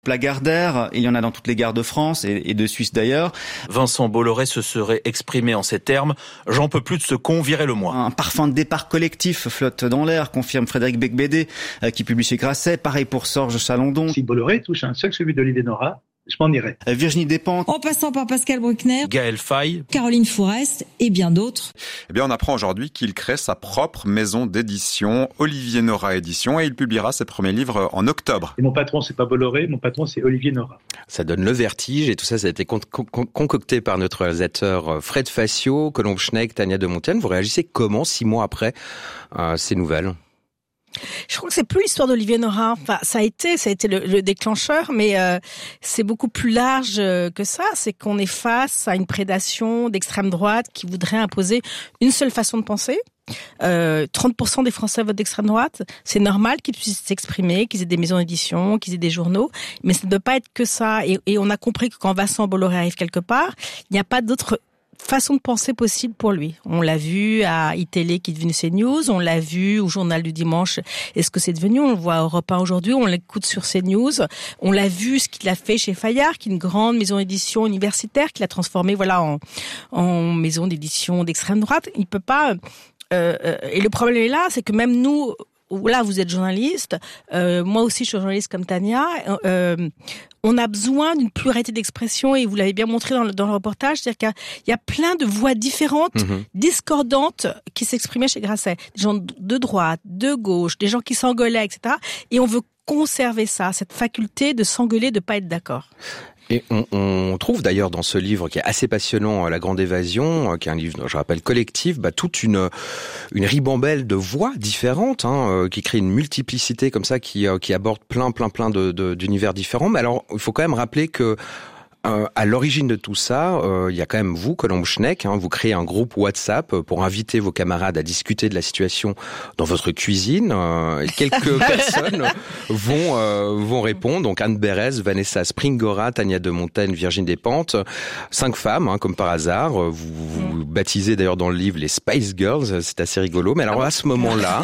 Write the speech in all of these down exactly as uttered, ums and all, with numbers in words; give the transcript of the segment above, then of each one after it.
Lagardère, il y en a dans toutes les gares de France et, et de Suisse d'ailleurs. Vincent Bolloré se serait exprimé en ces termes. J'en peux plus de ce con, virez-le-moi. Un parfum de départ collectif flotte dans l'air, confirme Frédéric Becbédé, euh, qui publie chez Grasset. Pareil pour Sorge Chalandon. Si Bolloré touche un seul celui d'Olivier Nora, je m'en irai. Euh, Virginie Despentes. En passant par Pascal Bruckner, Gaël Faye, Caroline Fourest et bien d'autres. Eh bien, on apprend aujourd'hui qu'il crée sa propre maison d'édition, Olivier Nora Édition, et il publiera ses premiers livres en octobre. Et mon patron, c'est pas Bolloré, mon patron, c'est Olivier Nora. Ça donne le vertige, et tout ça, ça a été con- con- concocté par notre réalisateur Fred Facio, Colombe Schneck, Tania de Montagne. Vous réagissez comment, six mois après euh, ces nouvelles ? Je crois que c'est plus l'histoire d'Olivier Nora. Enfin, ça a été, ça a été le, le déclencheur, mais euh, c'est beaucoup plus large que ça. C'est qu'on est face à une prédation d'extrême droite qui voudrait imposer une seule façon de penser. Euh, trente pour cent des Français votent d'extrême droite. C'est normal qu'ils puissent s'exprimer, qu'ils aient des maisons d'édition, qu'ils aient des journaux, mais ça ne peut pas être que ça. Et, et on a compris que quand Vincent Bolloré arrive quelque part, il n'y a pas d'autre façon de penser possible pour lui. On l'a vu à iTélé qui est devenu CNews, on l'a vu au Journal du Dimanche. Est-ce que c'est devenu? On le voit à Europe un aujourd'hui, on l'écoute sur CNews. On l'a vu ce qu'il a fait chez Fayard, qui est une grande maison d'édition universitaire, qu'il a transformée voilà en, en maison d'édition d'extrême droite. Il peut pas. Euh, euh, et le problème est là, c'est que même nous. Là, vous êtes journaliste, euh, moi aussi je suis journaliste comme Tania, euh, on a besoin d'une pluralité d'expression et vous l'avez bien montré dans le, dans le reportage, c'est-à-dire qu'il y a plein de voix différentes, mmh. discordantes qui s'exprimaient chez Grasset. Des gens de droite, de gauche, des gens qui s'engueulaient, et cetera. Et on veut conserver ça, cette faculté de s'engueuler, de pas être d'accord. Et on, on trouve d'ailleurs dans ce livre qui est assez passionnant, La Grande Évasion, qui est un livre, je rappelle, collectif, bah, toute une une ribambelle de voix différentes, hein, qui crée une multiplicité comme ça, qui qui aborde plein plein plein de, de d'univers différents. Mais alors, il faut quand même rappeler que Euh, à l'origine de tout ça, euh, il y a quand même vous, Colombe Schneck, hein, vous créez un groupe WhatsApp pour inviter vos camarades à discuter de la situation dans votre cuisine. Euh, et quelques personnes vont euh, vont répondre. Donc Anne Berès, Vanessa Springora, Tania de Montagne, Virginie Despentes, cinq femmes, hein, comme par hasard. Vous, vous mm. baptisez d'ailleurs dans le livre les Spice Girls. C'est assez rigolo. Mais alors à ce moment-là,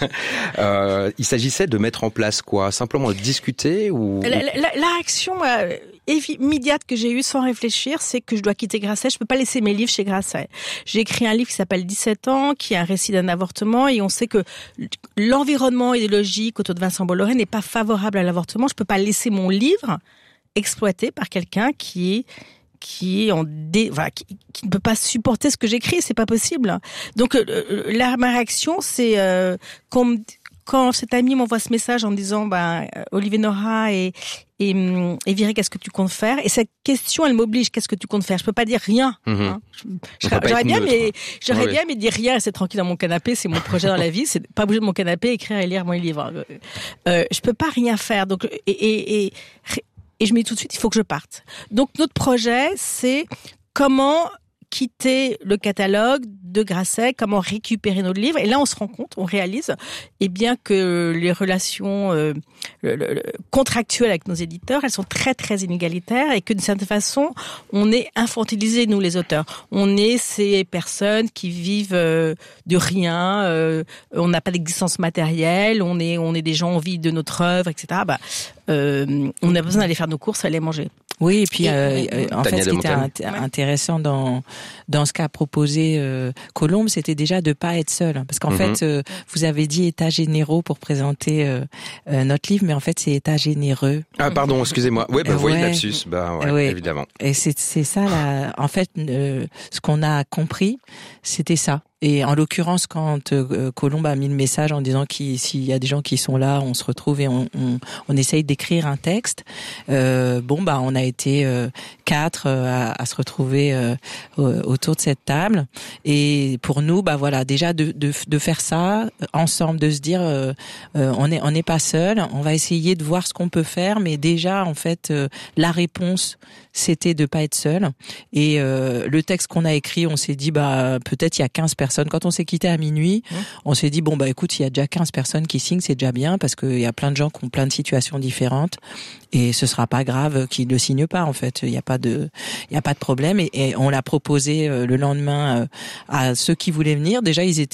euh, il s'agissait de mettre en place quoi? Simplement de discuter ou la, la, la réaction euh, immédiate que j'ai eue sans réfléchir, c'est que je dois quitter Grasset. Je peux pas laisser mes livres chez Grasset. J'ai écrit un livre qui s'appelle dix-sept ans, qui est un récit d'un avortement, et on sait que l'environnement idéologique autour de Vincent Bolloré n'est pas favorable à l'avortement. Je peux pas laisser mon livre exploité par quelqu'un qui est qui est en dé... enfin, qui, qui ne peut pas supporter ce que j'écris, c'est pas possible. Donc euh, la ma réaction, c'est euh, qu'on me quand cet ami m'envoie ce message en me disant bah, Olivier Nora et, et, et Viré, qu'est-ce que tu comptes faire? Et cette question, elle m'oblige, qu'est-ce que tu comptes faire? Je peux pas dire rien. Mmh. Hein. Je, je, j'aurais bien, neutre. mais j'aurais oui. bien, mais dire rien, c'est tranquille dans mon canapé, c'est mon projet dans la vie, c'est pas bouger de mon canapé, écrire et lire mon livre. Euh, je peux pas rien faire. Donc et et, et et je me dis tout de suite, il faut que je parte. Donc notre projet, c'est comment quitter le catalogue de Grasset, comment récupérer nos livres. Et là, on se rend compte, on réalise, et bien que les relations euh, le, le, contractuelles avec nos éditeurs, elles sont très, très inégalitaires et que d'une certaine façon, on est infantilisés, nous, les auteurs. On est ces personnes qui vivent euh, de rien, euh, on n'a pas d'existence matérielle, on est, on est des gens, on vit de notre œuvre, et cetera. Bah, euh, on a besoin d'aller faire nos courses, aller manger. Oui, et puis euh, euh, en fait, ce qui était int- intéressant dans dans ce qu'a proposé euh, Colombe, c'était déjà de pas être seul, parce qu'en mm-hmm. fait, euh, vous avez dit états généraux pour présenter euh, euh, notre livre, mais en fait, c'est états généreux. Ah pardon, excusez-moi. Oui, bah, euh, vous voyez ouais. le lapsus, bah ouais, ouais. évidemment. Et c'est c'est ça là. En fait, euh, ce qu'on a compris, c'était ça. Et en l'occurrence, quand euh, Colombe a mis le message en disant qu'il s'il y a des gens qui sont là, on se retrouve et on on, on essaye d'écrire un texte. Euh, bon bah on a été euh, quatre euh, à, à se retrouver euh, autour de cette table. Et pour nous, bah voilà, déjà de de, de faire ça ensemble, de se dire euh, euh, on est on n'est pas seul. On va essayer de voir ce qu'on peut faire, mais déjà en fait euh, la réponse c'était de pas être seul. Et euh, le texte qu'on a écrit, on s'est dit bah peut-être il y a quinze personnes. Quand on s'est quitté à minuit, mmh. on s'est dit bon bah écoute, il y a déjà quinze personnes qui signent, c'est déjà bien parce qu'il y a plein de gens qui ont plein de situations différentes et ce sera pas grave qu'ils ne signent pas en fait. Il y a pas de, il y a pas de problème et, et on l'a proposé le lendemain à ceux qui voulaient venir. Déjà ils étaient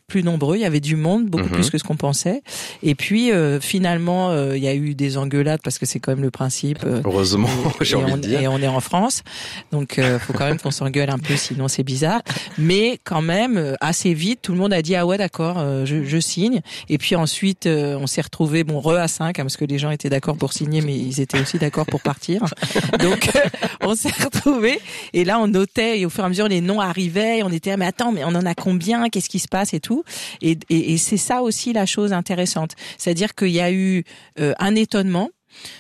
plus nombreux, il y avait du monde, beaucoup Mhm. plus que ce qu'on pensait. Et puis euh, finalement, euh, il y a eu des engueulades parce que c'est quand même le principe. euh, Heureusement, et, j'ai et envie on, de dire. et on est en France, donc euh, faut quand même qu'on s'engueule un peu, sinon c'est bizarre. Mais quand même, euh, assez vite, tout le monde a dit ah ouais d'accord, euh, je, je signe. Et puis ensuite, euh, on s'est retrouvé bon re à cinq hein, parce que les gens étaient d'accord pour signer, mais ils étaient aussi d'accord pour partir. Donc euh, on s'est retrouvés et là on notait et au fur et à mesure les noms arrivaient, on était mais attends mais on en a combien, qu'est-ce qui se passe et tout. Et, et, et c'est ça aussi la chose intéressante, c'est-à-dire qu'il y a eu euh, un étonnement.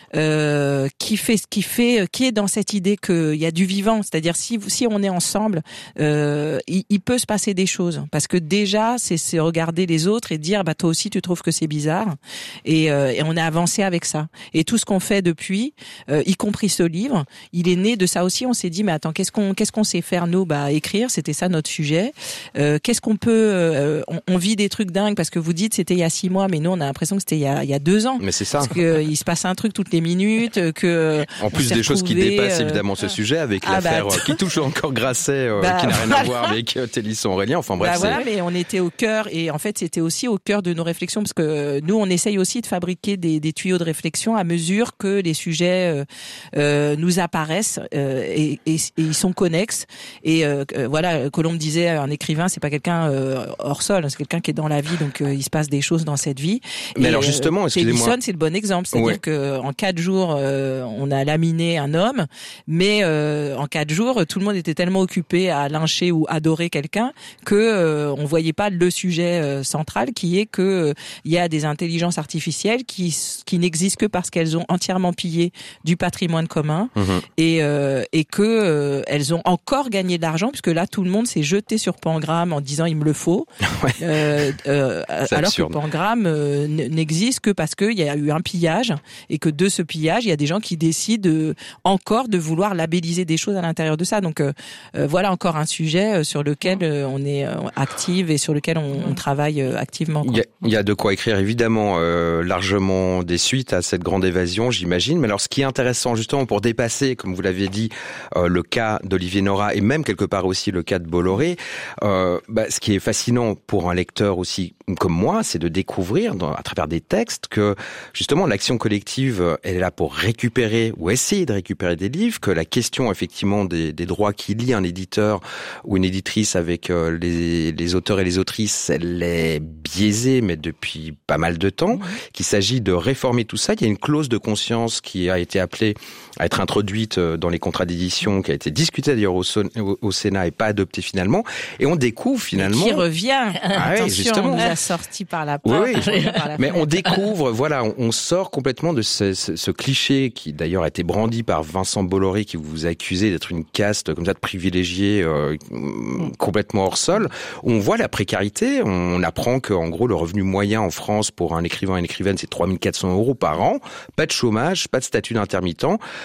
Euh, qui fait ce qui fait qui est dans cette idée qu'il y a du vivant, c'est-à-dire si si on est ensemble, euh, il, il peut se passer des choses parce que déjà c'est c'est regarder les autres et dire bah toi aussi tu trouves que c'est bizarre et, euh, et on a avancé avec ça et tout ce qu'on fait depuis, euh, y compris ce livre, il est né de ça aussi. On s'est dit mais attends qu'est-ce qu'on qu'est-ce qu'on sait faire nous, bah écrire, c'était ça notre sujet. Euh, qu'est-ce qu'on peut euh, on, on vit des trucs dingues parce que vous dites c'était il y a six mois mais nous on a l'impression que c'était il y a il y a deux ans. Mais c'est ça. Parce que il se passe un truc toutes les minutes, que en plus des choses qui retrouvé, dépassent euh... évidemment ce sujet avec ah l'affaire bah, euh, qui touche encore Grasset, euh, bah, qui n'a rien voilà. à voir avec euh, Télisson Aurélien. Enfin bref, bah, c'est... voilà, mais on était au cœur et en fait c'était aussi au cœur de nos réflexions parce que nous on essaye aussi de fabriquer des, des tuyaux de réflexion à mesure que les sujets euh, euh, nous apparaissent euh, et, et, et ils sont connexes. Et euh, voilà, Colombe disait un écrivain c'est pas quelqu'un euh, hors sol, c'est quelqu'un qui est dans la vie, donc euh, il se passe des choses dans cette vie. Mais et, alors justement, excusez-moi, Télisson, c'est le bon exemple, c'est-à-dire ouais. que en quatre jours euh, on a laminé un homme, mais euh, en quatre jours tout le monde était tellement occupé à lyncher ou adorer quelqu'un que euh, on voyait pas le sujet euh, central qui est que euh, il y a des intelligences artificielles qui qui n'existent que parce qu'elles ont entièrement pillé du patrimoine commun mmh. et euh, et que euh, elles ont encore gagné de l'argent puisque là tout le monde s'est jeté sur Pangram en disant il me le faut ouais. euh, euh, alors absurde. que Pangram euh, n'existe que parce qu'il y a eu un pillage et que de ce pillage il y a des gens qui décident euh, encore de vouloir labelliser des choses à l'intérieur de ça. Donc euh, euh, voilà encore un sujet euh, sur lequel euh, on est euh, active et sur lequel on, on travaille euh, activement. Quoi. Il y, a, il y a de quoi écrire évidemment euh, largement des suites à cette grande évasion, j'imagine. Mais alors ce qui est intéressant justement pour dépasser, comme vous l'aviez dit, euh, le cas d'Olivier Nora et même quelque part aussi le cas de Bolloré, euh, bah, ce qui est fascinant pour un lecteur aussi comme moi, c'est de découvrir dans, à travers des textes que justement l'action collective, elle est là pour récupérer ou essayer de récupérer des livres, que la question effectivement des, des droits qui lient un éditeur ou une éditrice avec euh, les, les auteurs et les autrices, elle est biaisée, mais depuis pas mal de temps, mmh. qu'il s'agit de réformer tout ça. Il y a une clause de conscience qui a été appelée à être introduite dans les contrats d'édition, qui a été discutée d'ailleurs au, au, au Sénat et pas adoptée finalement. Et on découvre finalement... Et qui revient. Ah Attention, oui, justement. On nous a sorti par la porte. Oui, oui. par la Mais on découvre, voilà, on, on sort complètement de ce, ce, ce cliché qui d'ailleurs a été brandi par Vincent Bolloré, qui vous accusait d'être une caste comme ça de privilégiés euh, complètement hors sol. On voit la précarité, on apprend qu'en gros le revenu moyen en France pour un écrivain et une écrivaine c'est trois mille quatre cents euros par an, pas de chômage, pas de statut d'intermittent.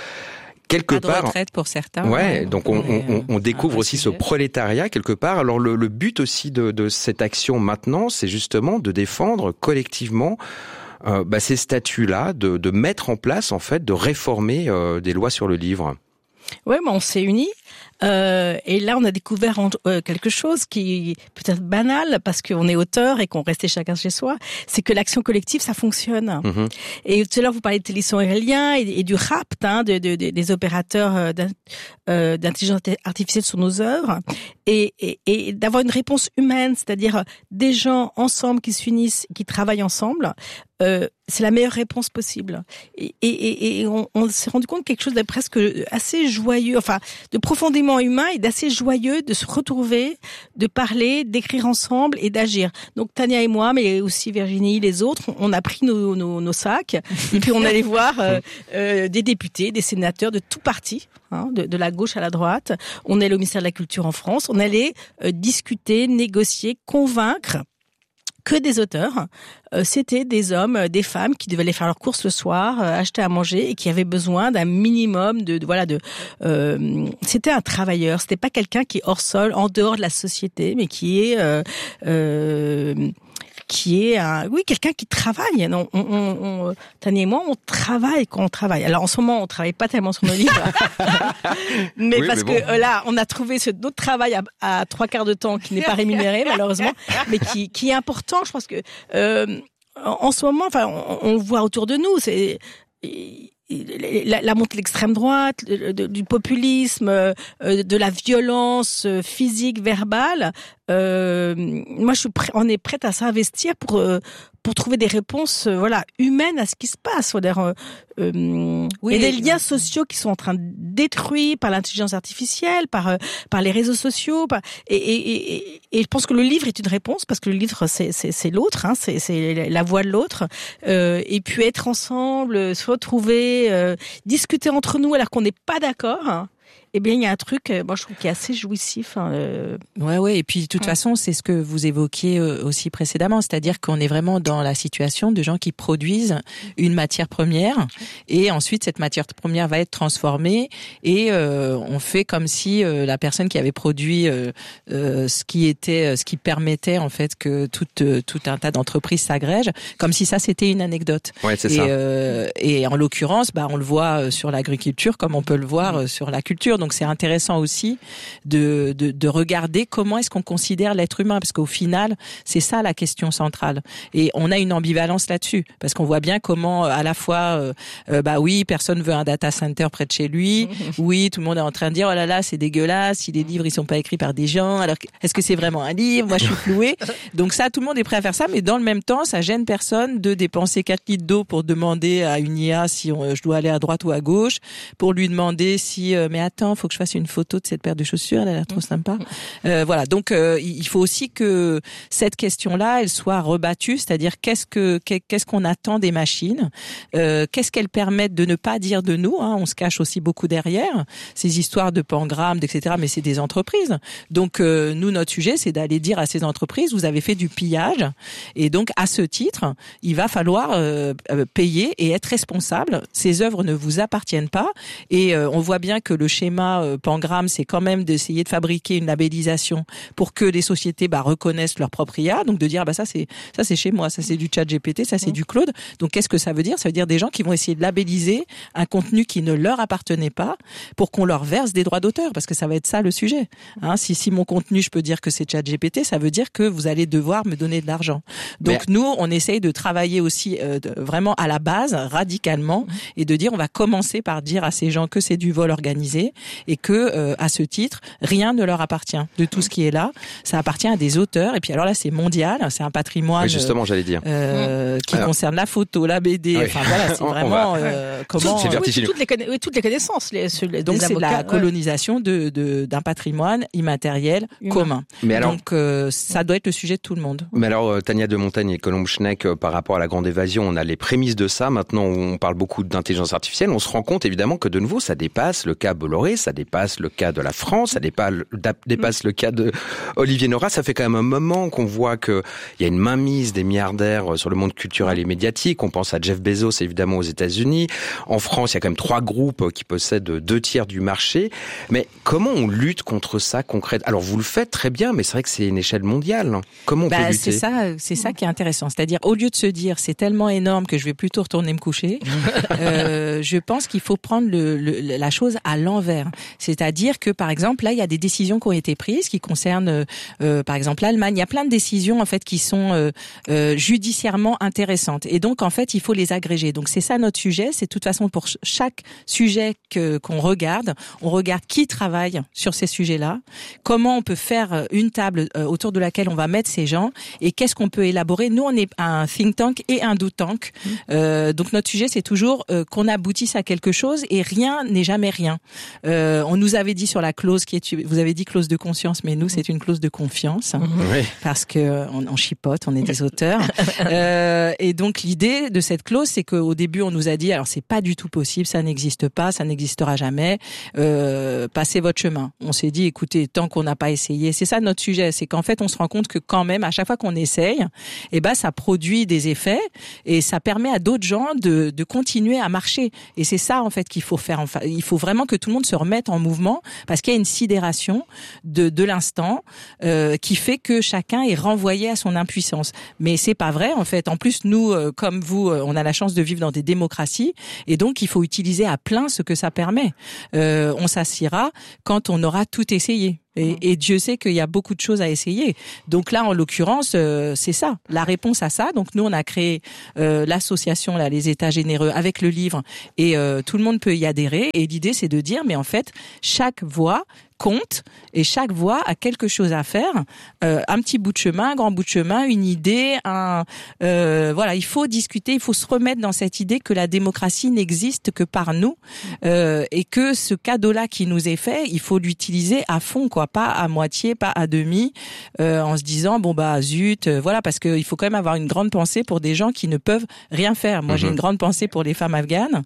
Quelque pas de part, retraite pour certains. Ouais, ouais, donc on, on, on découvre aussi ce prolétariat quelque part. Alors le, le but aussi de, de cette action maintenant, c'est justement de défendre collectivement euh, bah, ces statuts-là, de, de mettre en place en fait, de réformer euh, des lois sur le livre. Ouais, mais on s'est unis. Euh, et là, on a découvert en, euh, quelque chose qui peut être banal parce qu'on est auteur et qu'on restait chacun chez soi. C'est que l'action collective, ça fonctionne. Mm-hmm. Et tout à l'heure, vous parlez de Télisson Aurélien et, et du rapt hein, de, de, de, des opérateurs euh, d'intelligence artificielle sur nos œuvres et, et, et d'avoir une réponse humaine, c'est-à-dire des gens ensemble qui s'unissent, qui travaillent ensemble. Euh, c'est la meilleure réponse possible. Et, et, et on, on s'est rendu compte de quelque chose de presque assez joyeux, enfin de profondément humain et d'assez joyeux de se retrouver, de parler, d'écrire ensemble et d'agir. Donc Tania et moi, mais aussi Virginie, les autres, on a pris nos, nos, nos sacs et puis on allait voir euh, euh, des députés, des sénateurs de tout parti, hein, de, de la gauche à la droite. On allait au ministère de la Culture en France. On allait euh, discuter, négocier, convaincre que des auteurs, euh, c'était des hommes, des femmes qui devaient aller faire leurs courses le soir, euh, acheter à manger et qui avaient besoin d'un minimum de, de voilà de. Euh, c'était un travailleur, c'était pas quelqu'un qui est hors sol, en dehors de la société, mais qui est euh, euh, qui est un, oui, quelqu'un qui travaille. On, on, on, Tania et moi, on travaille quand on travaille. Alors en ce moment, on travaille pas tellement sur nos livres, mais oui, parce mais bon. que euh, là, on a trouvé ce autre travail à, à trois quarts de temps qui n'est pas rémunéré malheureusement, mais qui, qui est important. Je pense que euh, en ce moment, enfin, on, on le voit autour de nous. C'est La, la montée de l'extrême droite, de, de, du populisme, euh, de la violence physique, verbale. Euh, moi, je suis prêt, on est prête à s'investir pour euh, pour trouver des réponses, euh, voilà, humaines à ce qui se passe. Euh, euh, oui, et des liens sociaux qui sont en train de détruire par l'intelligence artificielle, par euh, par les réseaux sociaux. Par, et, et, et, et je pense que le livre est une réponse parce que le livre c'est c'est, c'est l'autre, hein, c'est c'est la voix de l'autre. Euh, et puis être ensemble, se retrouver, euh, discuter entre nous alors qu'on n'est pas d'accord. Hein. Eh bien, il y a un truc, moi, je trouve, qui est assez jouissif. Hein, euh... Ouais, ouais. Et puis, de toute ouais. façon, c'est ce que vous évoquiez aussi précédemment, c'est-à-dire qu'on est vraiment dans la situation de gens qui produisent une matière première, et ensuite cette matière première va être transformée, et euh, on fait comme si euh, la personne qui avait produit euh, euh, ce qui était, ce qui permettait en fait que tout euh, tout un tas d'entreprises s'agrègent, comme si ça c'était une anecdote. Ouais, c'est et, ça. Euh, et en l'occurrence, bah, on le voit sur l'agriculture, comme on peut le voir sur la culture. Donc c'est intéressant aussi de, de, de regarder comment est-ce qu'on considère l'être humain, parce qu'au final, c'est ça la question centrale. Et on a une ambivalence là-dessus, parce qu'on voit bien comment à la fois, euh, euh, bah oui, personne veut un data center près de chez lui, oui, tout le monde est en train de dire, oh là là, c'est dégueulasse, si les livres ils sont pas écrits par des gens, alors est-ce que c'est vraiment un livre? Moi, je suis flouée. Donc ça, tout le monde est prêt à faire ça, mais dans le même temps, ça gêne personne de dépenser quatre litres d'eau pour demander à une I A si on, je dois aller à droite ou à gauche, pour lui demander si, euh, mais attends, faut que je fasse une photo de cette paire de chaussures, elle a l'air trop sympa. Euh, voilà, donc euh, il faut aussi que cette question-là, elle soit rebattue, c'est-à-dire qu'est-ce que qu'est-ce qu'on attend des machines, euh, qu'est-ce qu'elles permettent de ne pas dire de nous, hein, on se cache aussi beaucoup derrière ces histoires de pangrammes, et cetera. Mais c'est des entreprises. Donc euh, nous, notre sujet, c'est d'aller dire à ces entreprises, vous avez fait du pillage, et donc à ce titre, il va falloir euh, payer et être responsable. Ces œuvres ne vous appartiennent pas, et euh, on voit bien que le schéma euh, Pangram, c'est quand même d'essayer de fabriquer une labellisation pour que les sociétés bah, reconnaissent leur propre I A, donc de dire bah ça c'est ça c'est chez moi, ça c'est du chat G P T, ça c'est mmh. du Claude. Donc qu'est-ce que ça veut dire? Ça veut dire des gens qui vont essayer de labelliser un contenu qui ne leur appartenait pas pour qu'on leur verse des droits d'auteur, parce que ça va être ça le sujet. Hein, si si mon contenu, je peux dire que c'est chat G P T, ça veut dire que vous allez devoir me donner de l'argent. Donc Mais... nous, on essaye de travailler aussi euh, de, vraiment à la base, radicalement, et de dire on va commencer par dire à ces gens que c'est du vol organisé, et que euh, à ce titre, rien ne leur appartient de tout ce qui est là. Ça appartient à des auteurs. Et puis alors là, c'est mondial, c'est un patrimoine. Oui, justement, j'allais dire. Euh, qui alors... concerne la photo, la B D. Oui. Enfin voilà, c'est vraiment va... euh, comment. C'est vertigineux. Oui, toutes les conna... oui, toutes les connaissances. Les, les, Donc c'est avocats, la ouais. colonisation de, de d'un patrimoine immatériel Humain. commun. Mais alors... Donc euh, ça doit être le sujet de tout le monde. Mais alors euh, Tania de Montagne et Colombe Schneck, euh, par rapport à la grande évasion, on a les prémices de ça. Maintenant, on parle beaucoup d'intelligence artificielle. On se rend compte évidemment que de nouveau, ça dépasse le cas Bolloré, ça dépasse le cas de la France, ça dépasse, dépasse le cas de Olivier Nora. Ça fait quand même un moment qu'on voit qu'il y a une mainmise des milliardaires sur le monde culturel et médiatique. On pense à Jeff Bezos, évidemment, aux États-Unis. En France, il y a quand même trois groupes qui possèdent deux tiers du marché. Mais comment on lutte contre ça concrètement? Alors, vous le faites très bien, mais c'est vrai que c'est une échelle mondiale. Comment on bah, peut lutter? C'est ça, c'est ça qui est intéressant. C'est-à-dire, au lieu de se dire, c'est tellement énorme que je vais plutôt retourner me coucher, euh, je pense qu'il faut prendre le, le, la chose à l'envers. C'est-à-dire que, par exemple, là, il y a des décisions qui ont été prises qui concernent, euh, par exemple, l'Allemagne. Il y a plein de décisions, en fait, qui sont euh, euh, judiciairement intéressantes. Et donc, en fait, il faut les agréger. Donc, c'est ça notre sujet. C'est de toute façon, pour chaque sujet que, qu'on regarde, on regarde qui travaille sur ces sujets-là, comment on peut faire une table euh, autour de laquelle on va mettre ces gens, et qu'est-ce qu'on peut élaborer. Nous, on est un think tank et un do tank. Mmh. Euh, donc, notre sujet, c'est toujours euh, qu'on aboutisse à quelque chose, et rien n'est jamais rien. Euh, on nous avait dit sur la clause qui est, vous avez dit clause de conscience, mais nous c'est une clause de confiance, hein, oui. parce que on, on chipote, on est des auteurs. euh, et donc l'idée de cette clause, c'est qu'au début on nous a dit, alors c'est pas du tout possible, ça n'existe pas, ça n'existera jamais. Euh, passez votre chemin. On s'est dit, écoutez, tant qu'on n'a pas essayé, c'est ça notre sujet, c'est qu'en fait on se rend compte que quand même à chaque fois qu'on essaye, eh ben ça produit des effets et ça permet à d'autres gens de, de continuer à marcher. Et c'est ça en fait qu'il faut faire. Enfin, il faut vraiment que tout le monde se remettre en mouvement parce qu'il y a une sidération de, de l'instant euh, qui fait que chacun est renvoyé à son impuissance. Mais c'est pas vrai, en fait. En plus, nous, euh, comme vous, euh, on a la chance de vivre dans des démocraties et donc il faut utiliser à plein ce que ça permet. Euh, on s'assiera quand on aura tout essayé. Et, et Dieu sait qu'il y a beaucoup de choses à essayer. Donc là, en l'occurrence, euh, c'est ça, la réponse à ça. Donc nous, on a créé euh, l'association, là, les États généreux, avec le livre, et euh, tout le monde peut y adhérer. Et l'idée, c'est de dire, mais en fait, chaque voix compte et chaque voix a quelque chose à faire, euh, un petit bout de chemin, un grand bout de chemin, une idée, un euh, voilà, il faut discuter, il faut se remettre dans cette idée que la démocratie n'existe que par nous euh, et que ce cadeau-là qui nous est fait, il faut l'utiliser à fond, quoi, pas à moitié, pas à demi, euh, en se disant bon bah zut, euh, voilà, parce que il faut quand même avoir une grande pensée pour des gens qui ne peuvent rien faire. Moi, mmh. j'ai une grande pensée pour les femmes afghanes.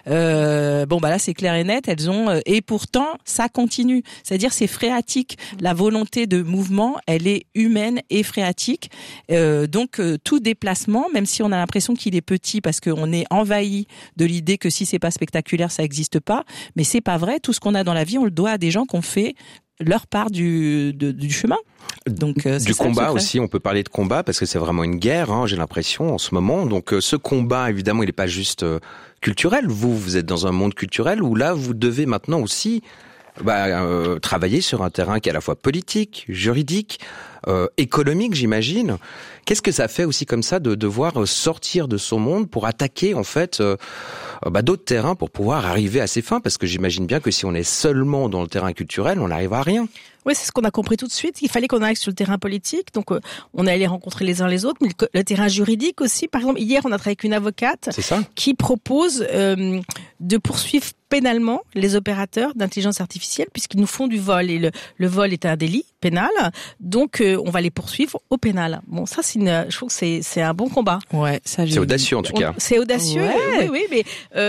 Euh, bon bah là, c'est clair et net, elles ont euh, et pourtant ça continue. C'est-à-dire c'est phréatique. La volonté de mouvement, elle est humaine et phréatique. Euh, donc euh, tout déplacement, même si on a l'impression qu'il est petit parce qu'on est envahi de l'idée que si c'est pas spectaculaire, ça existe pas. Mais c'est pas vrai. Tout ce qu'on a dans la vie, on le doit à des gens qui ont fait leur part du, de, du chemin. Donc, euh, du combat aussi, on peut parler de combat parce que c'est vraiment une guerre, hein, j'ai l'impression en ce moment. Donc euh, ce combat, évidemment, il n'est pas juste euh, culturel. Vous, vous êtes dans un monde culturel où là, vous devez maintenant aussi bah, euh, travailler sur un terrain qui est à la fois politique, juridique, euh, économique, j'imagine. Qu'est-ce que ça fait aussi comme ça de devoir sortir de son monde pour attaquer en fait euh, bah, d'autres terrains pour pouvoir arriver à ses fins? Parce que j'imagine bien que si on est seulement dans le terrain culturel, on n'arrive à rien. Oui, c'est ce qu'on a compris tout de suite. Il fallait qu'on aille sur le terrain politique. Donc, euh, on est allé rencontrer les uns les autres. Mais le, le terrain juridique aussi. Par exemple, hier, on a travaillé avec une avocate qui propose euh, de poursuivre pénalement les opérateurs d'intelligence artificielle puisqu'ils nous font du vol. Et le, le vol est un délit pénal. Donc, euh, on va les poursuivre au pénal. Bon, ça, c'est une, je trouve que c'est, c'est un bon combat. Ouais, ça, j'ai c'est audacieux en tout cas. On, c'est audacieux. Ouais. Oui, oui, mais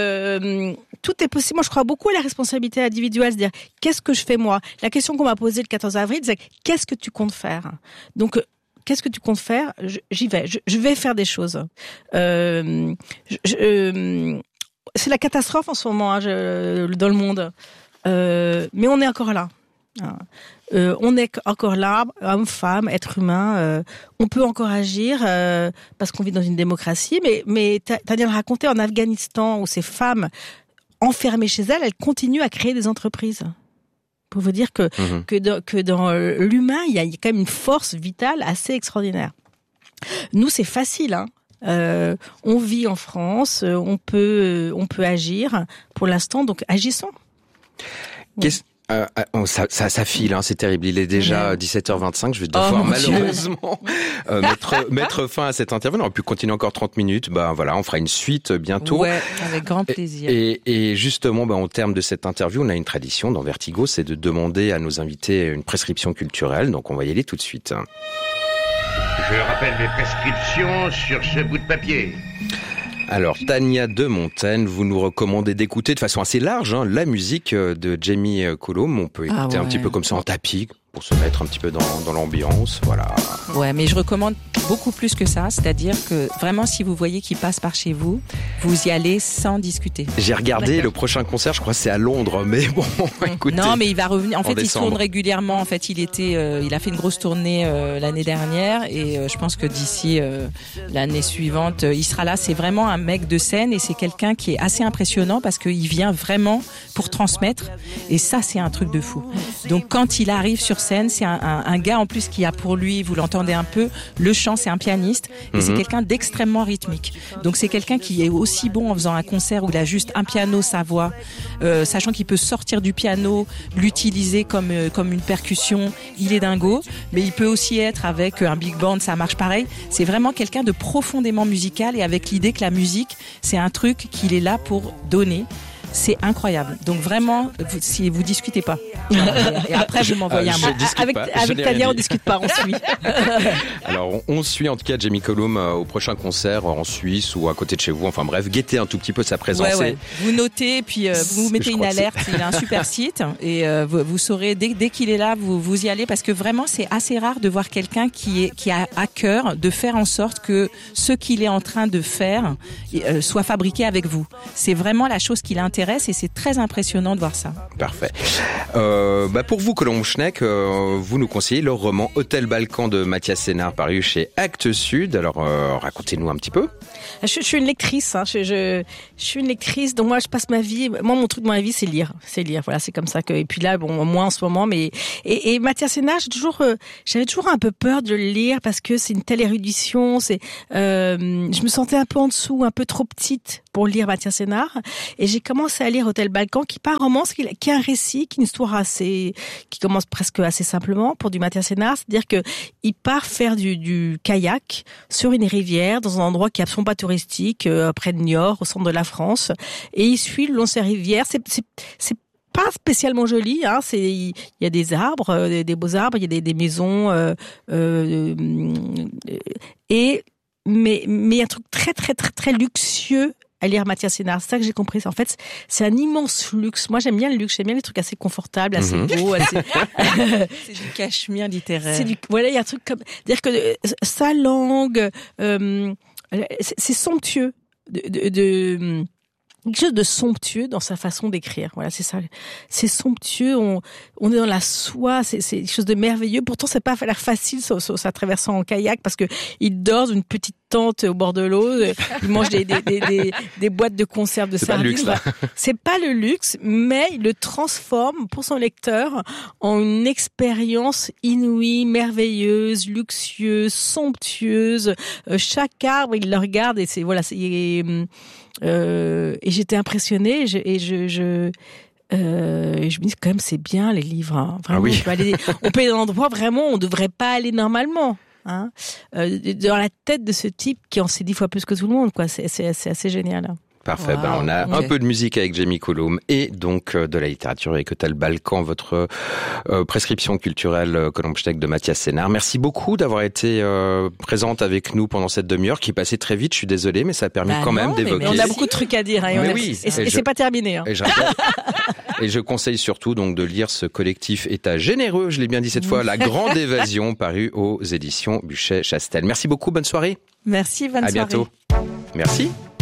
euh, tout est possible. Moi, je crois beaucoup à la responsabilité individuelle. C'est-à-dire, qu'est-ce que je fais moi? La question qu'on m'a posée le quatorze avril, c'est qu'est-ce que tu comptes faire? Donc, qu'est-ce que tu comptes faire? J'y vais. Je, je vais faire des choses. Euh, je, je, euh, c'est la catastrophe en ce moment hein, je, dans le monde. Euh, mais on est encore là. Euh, on est encore là, hommes, femmes, êtres humains. Euh, on peut encore agir euh, parce qu'on vit dans une démocratie. Mais, mais Tania l'a raconté en Afghanistan où ces femmes enfermées chez elles, elles continuent à créer des entreprises. Pour vous dire que, mmh. que, dans, que dans l'humain, il y a quand même une force vitale assez extraordinaire. Nous, c'est facile, hein. Euh, on vit en France, on peut, on peut agir pour l'instant, donc agissons. Qu'est-ce... Euh, oh, ça, ça, ça file, hein, c'est terrible. Il est déjà ouais. dix-sept heures vingt-cinq. Je vais devoir oh, malheureusement euh, mettre, mettre fin à cette interview. On aurait pu continuer encore trente minutes. Ben voilà, on fera une suite bientôt. Ouais, avec grand plaisir. Et, et justement, ben, au terme de cette interview, on a une tradition dans Vertigo, c'est de demander à nos invités une prescription culturelle. Donc on va y aller tout de suite. Je rappelle mes prescriptions sur ce bout de papier. Alors, Tania de Montaine, vous nous recommandez d'écouter de façon assez large hein, la musique de Jamie Cullum. On peut écouter ah ouais. un petit peu comme ça en tapis pour se mettre un petit peu dans, dans l'ambiance, voilà. Ouais, mais je recommande beaucoup plus que ça, c'est-à-dire que vraiment, si vous voyez qu'il passe par chez vous, vous y allez sans discuter. J'ai regardé le prochain concert, je crois que c'est à Londres, mais bon, écoutez. Non, mais il va revenir. En, en fait, décembre. Il tourne régulièrement. En fait, il était, euh, il a fait une grosse tournée euh, l'année dernière, et euh, je pense que d'ici euh, l'année suivante, euh, il sera là. C'est vraiment un mec de scène, et c'est quelqu'un qui est assez impressionnant parce qu'il vient vraiment pour transmettre, et ça, c'est un truc de fou. Donc, quand il arrive sur scène, c'est un, un, un gars en plus qui a pour lui, vous l'entendez un peu, le chant, c'est un pianiste, et mm-hmm. c'est quelqu'un d'extrêmement rythmique. Donc c'est quelqu'un qui est aussi bon en faisant un concert où il a juste un piano, sa voix, euh, sachant qu'il peut sortir du piano, l'utiliser comme euh, comme une percussion, il est dingo, mais il peut aussi être avec un big band, ça marche pareil. C'est vraiment quelqu'un de profondément musical, et avec l'idée que la musique, c'est un truc qu'il est là pour donner. C'est incroyable. Donc vraiment, vous, si vous discutez pas. Et après, vous m'envoyez un mot. Avec, avec Tania, on discute pas, on suit. Alors, on, on suit en tout cas Jamie Cullum euh, au prochain concert en Suisse ou à côté de chez vous. Enfin bref, guettez un tout petit peu sa présence. Ouais, ouais. Vous notez, puis euh, vous mettez une alerte. Il a un super site, et euh, vous, vous saurez dès, dès qu'il est là, vous, vous y allez, parce que vraiment, c'est assez rare de voir quelqu'un qui est qui a à cœur de faire en sorte que ce qu'il est en train de faire euh, soit fabriqué avec vous. C'est vraiment la chose qui l'intéresse. m'intéresse et c'est très impressionnant de voir ça. Parfait. Euh, bah pour vous, Colombe Schneck, euh, vous nous conseillez le roman Hôtel Balkan de Mathias Sénard, paru chez Actes Sud. Alors, euh, racontez-nous un petit peu. Je, je suis une lectrice. Hein. Je, je, je suis une lectrice. Donc moi, je passe ma vie. Moi, mon truc dans ma vie, c'est lire. C'est lire. Voilà, c'est comme ça que. Et puis là, bon, moins en ce moment, mais et, et Mathias Sénard, j'ai toujours, euh, j'avais toujours un peu peur de le lire parce que c'est une telle érudition. C'est, euh, je me sentais un peu en dessous, un peu trop petite pour lire Mathias Sénard. Et j'ai commencé à lire Hôtel Balkan, qui pas un roman, qui, qui est un récit, qui est une histoire assez, qui commence presque assez simplement pour du Mathias Sénard, c'est-à-dire que il part faire du, du kayak sur une rivière dans un endroit qui est absolument pas touristique, euh, près de Niort, au centre de la France, et il suit le long de ces rivières. C'est, c'est, c'est pas spécialement joli, hein. C'est, il y a des arbres, euh, des, des beaux arbres, il y a des, des maisons, euh, euh, et mais mais il y a un truc très très très très luxueux à lire Mathias Sénard. C'est ça que j'ai compris. En fait, c'est un immense luxe. Moi, j'aime bien le luxe. J'aime bien les trucs assez confortables, assez Mhm. beaux. Assez... C'est du cachemire littéraire. c'est du, voilà, il y a un truc comme, dire que euh, sa langue, euh, c'est, c'est somptueux, de, de, de quelque chose de somptueux dans sa façon d'écrire. Voilà, c'est ça. C'est somptueux. On, on est dans la soie. C'est, c'est quelque chose de merveilleux. Pourtant, c'est pas l'air facile, ça, ça, ça traversant en kayak, parce que il dort dans une petite tente au bord de l'eau. Il mange des, des, des, des, des boîtes de conserve de C'est pas le sardines. luxe, là. Voilà. C'est pas le luxe, mais il le transforme pour son lecteur en une expérience inouïe, merveilleuse, luxueuse, somptueuse. Euh, chaque arbre, il le regarde et c'est, voilà, c'est, euh, et j'étais impressionnée et je, et je, je Euh, et je me dis quand même c'est bien les livres. Hein. Vraiment, Ah oui. on peut aller, on peut aller dans un endroit vraiment où on devrait pas aller normalement. Hein. Euh, dans la tête de ce type qui en sait dix fois plus que tout le monde, quoi. C'est, c'est, c'est assez génial. Hein. Parfait, Wow. ben on a Ok. un peu de musique avec Jamie Cullum et donc euh, de la littérature avec Hôtel Balkan, votre euh, prescription culturelle euh, Colombe Schneck de Mathias Sénard. Merci beaucoup d'avoir été euh, présente avec nous pendant cette demi-heure qui est passée très vite, je suis désolé, mais ça a permis Bah quand non, même mais d'évoquer. Mais on a Merci. beaucoup de trucs à dire. Hein, et, Mais on a- oui. et, c'est- Et et je- c'est pas terminé. Hein. Et je, rappelle- et je conseille surtout donc de lire ce collectif État généreux, je l'ai bien dit cette fois, La Grande Évasion, paru aux éditions Buchet-Chastel. Merci beaucoup, bonne soirée. Merci, bonne À soirée. bientôt. Merci.